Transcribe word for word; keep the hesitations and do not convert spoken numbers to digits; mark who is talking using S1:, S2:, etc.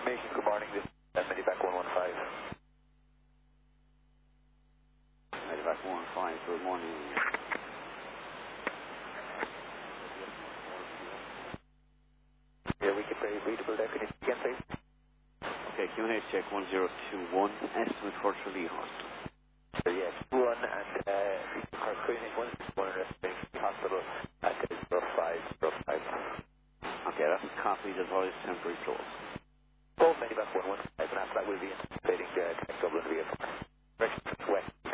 S1: Confirmation, good morning, this is Medivac one one five.
S2: Medivac one one five, good morning.
S1: Yeah, we can very readable there, can you again please?
S2: Okay, Q and A check one zero two one, estimate for Tralee Hospital.
S1: So yes, one and uh, our clinic one is one hospital at zero five zero five.
S2: Okay, that's a copy, the voice temporary close.
S1: Both Medivac one one five and after that we'll be anticipating uh, Tech Dublin V F R. Direction west.